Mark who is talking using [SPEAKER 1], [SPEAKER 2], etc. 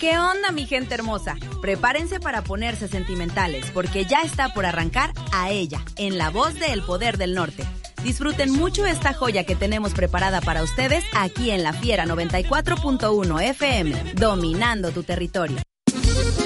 [SPEAKER 1] ¿Qué onda, mi gente hermosa? Prepárense para ponerse sentimentales, porque ya está por arrancar A Ella, en la voz de El Poder del Norte. Disfruten mucho esta joya que tenemos preparada para ustedes aquí en La Fiera 94.1 FM, dominando tu territorio.